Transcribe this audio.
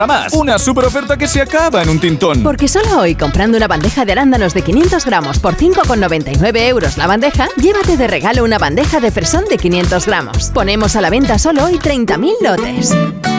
Más, una super oferta que se acaba en un tintón. Porque solo hoy, comprando una bandeja de arándanos de 500 gramos por 5,99 euros la bandeja, llévate de regalo una bandeja de fresón de 500 gramos. Ponemos a la venta solo hoy 30.000 lotes.